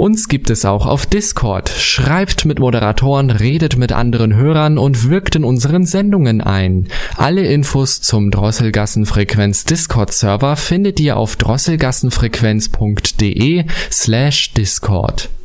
Uns gibt es auch auf Discord. Schreibt mit Moderatoren, redet mit anderen Hörern und wirkt in unseren Sendungen ein. Alle Infos zum Drosselgassenfrequenz Discord-Server findet ihr auf drosselgassenfrequenz.de/Discord.